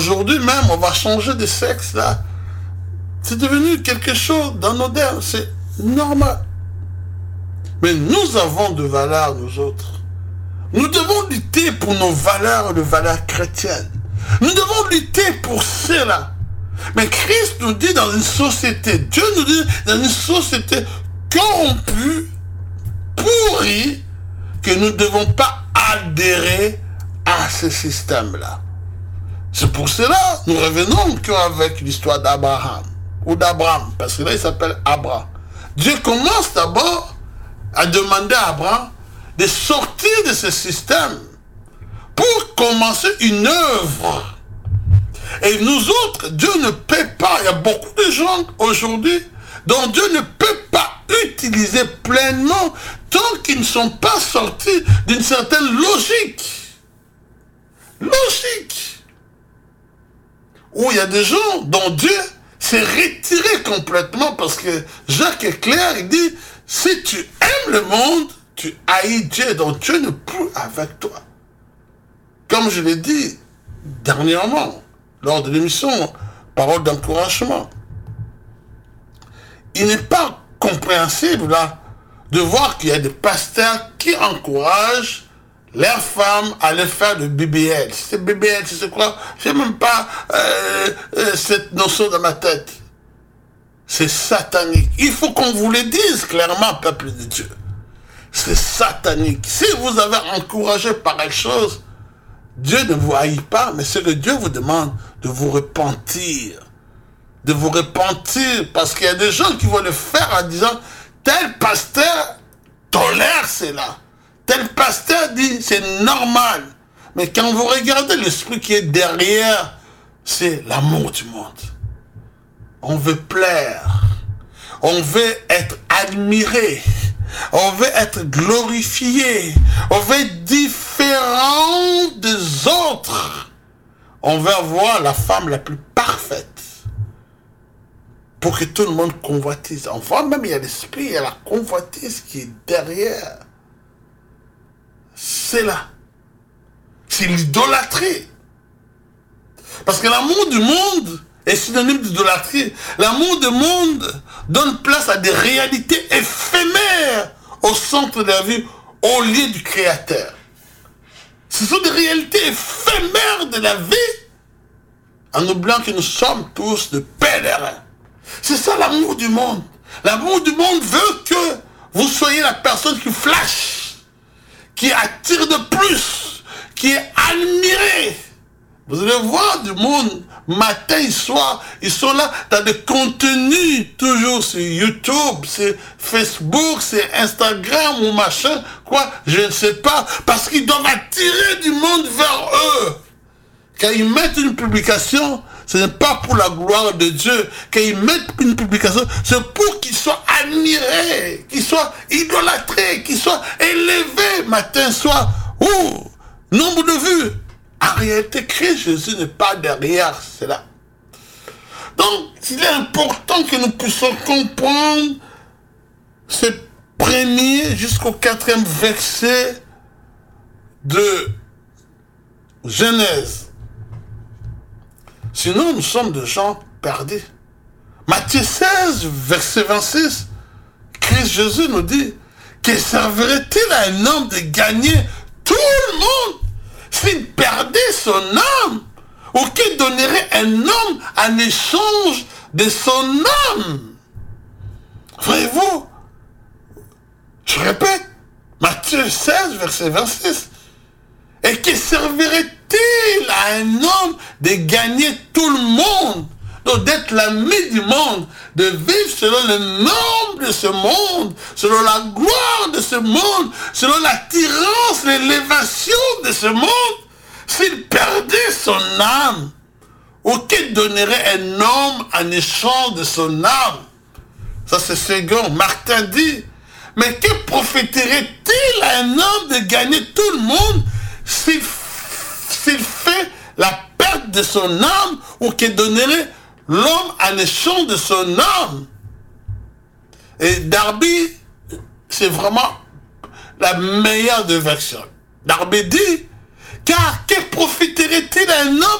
Aujourd'hui même, on va changer de sexe, là. C'est devenu quelque chose dans nos terres, c'est normal. Mais nous avons de valeurs, nous autres. Nous devons lutter pour nos valeurs, les valeurs chrétiennes. Nous devons lutter pour cela. Mais Christ nous dit dans une société, Dieu nous dit dans une société corrompue, pourrie, que nous ne devons pas adhérer à ce système-là. C'est pour cela nous revenons encore avec l'histoire d'Abraham, ou d'Abraham, parce que là il s'appelle Abraham. Dieu commence d'abord à demander à Abraham de sortir de ce système pour commencer une œuvre. Et nous autres, Dieu ne peut pas, il y a beaucoup de gens aujourd'hui dont Dieu ne peut pas utiliser pleinement tant qu'ils ne sont pas sortis d'une certaine logique. Logique. Où il y a des gens dont Dieu s'est retiré complètement parce que Jacques est clair, il dit, si tu aimes le monde, tu haïs Dieu, donc Dieu n'est plus avec toi. Comme je l'ai dit dernièrement, lors de l'émission Parole d'encouragement. Il n'est pas compréhensible là de voir qu'il y a des pasteurs qui encouragent leurs femmes à aller faire le BBL. C'est BBL, c'est quoi? Je n'ai même pas cette notion dans ma tête. C'est satanique. Il faut qu'on vous le dise clairement, peuple de Dieu. C'est satanique. Si vous avez encouragé pareille chose, Dieu ne vous haït pas, mais c'est que Dieu vous demande de vous repentir. De vous repentir, parce qu'il y a des gens qui vont le faire en disant, tel pasteur tolère cela. Tel pasteur dit, c'est normal. Mais quand vous regardez l'esprit qui est derrière, c'est l'amour du monde. On veut plaire. On veut être admiré. On veut être glorifié. On veut être différent des autres. On veut avoir la femme la plus parfaite. Pour que tout le monde convoitise. On voit même, il y a l'esprit, il y a la convoitise qui est derrière. C'est là. C'est l'idolâtrie. Parce que l'amour du monde est synonyme d'idolâtrie. L'amour du monde donne place à des réalités éphémères au centre de la vie, au lieu du Créateur. Ce sont des réalités éphémères de la vie, en oubliant que nous sommes tous de pèlerins. C'est ça l'amour du monde. L'amour du monde veut que vous soyez la personne qui flash, qui attire de plus, qui est admirée. Vous allez voir du monde, matin et soir, ils sont là dans des contenus, toujours sur YouTube, sur Facebook, sur Instagram ou machin, quoi, je ne sais pas, parce qu'ils doivent attirer du monde vers eux. Quand ils mettent une publication, ce n'est pas pour la gloire de Dieu. Quand ils mettent une publication, c'est pour qu'ils soient admirés, qu'ils soient idolâtrés, qu'ils soient élevés matin, soir. Oh, nombre de vues. En réalité, Christ Jésus n'est pas derrière cela. Donc, il est important que nous puissions comprendre ce premier jusqu'au 4e verset de Genèse. Sinon, nous sommes des gens perdus. Matthieu 16, verset 26, Christ Jésus nous dit, que servirait-il à un homme de gagner tout le monde s'il perdait son âme? Ou qu'il donnerait un homme en échange de son âme? Voyez-vous? Je répète, Matthieu 16, verset 26. Et que servirait-il à un homme de gagner tout le monde? Donc d'être l'ami du monde, de vivre selon les normes de ce monde, selon la gloire de ce monde, selon l'attirance, l'élévation de ce monde, s'il perdait son âme, ou qu'il donnerait un homme en échange de son âme? Ça c'est second. Martin dit, mais que profiterait-il à un homme de gagner tout le monde s'il fait la perte de son âme, ou qu'il donnerait l'homme en échange de son âme? Et Darby, c'est vraiment la meilleure de version. Darby dit, car que profiterait-il à un homme